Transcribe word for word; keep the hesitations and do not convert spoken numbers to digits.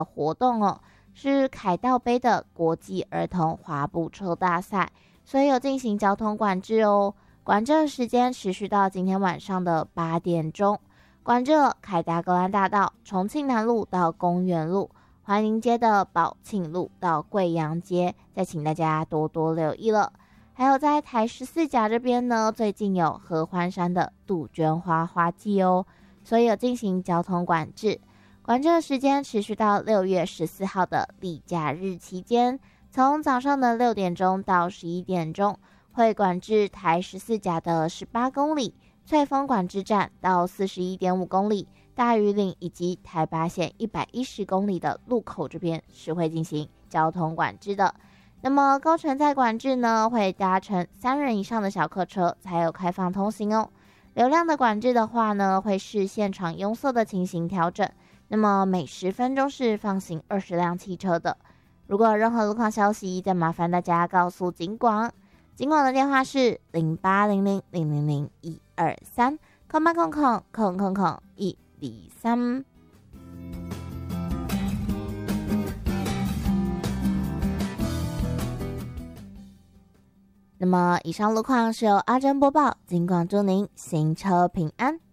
活动哦，是凯道杯的国际儿童滑步车大赛，所以有进行交通管制哦。管制的时间持续到今天晚上的八点钟，管制了凯达格兰大道、重庆南路到公园路、环宁街的宝庆路到贵阳街，再请大家多多留意了。还有在台十四甲这边呢，最近有合欢山的杜鹃花花季哦，所以有进行交通管制。管制的时间持续到六月十四号的例假日期间，从早上的六点钟到十一点钟，会管制台十四甲的十八公里、翠峰管制站到四十一点五公里、大屿岭以及台八线一百一十公里的路口这边是会进行交通管制的。那么高乘载管制呢，会搭乘三人以上的小客车才有开放通行哦。流量的管制的话呢，会视现场拥塞的情形调整。那么每十分钟是放行二十辆汽车的。如果有任何路况消息，再麻烦大家告诉警广。警广的电话是零八零零零零零一二三空八空空空空空一零三。那么以上路况是由阿珍播报，警广祝您行车平安。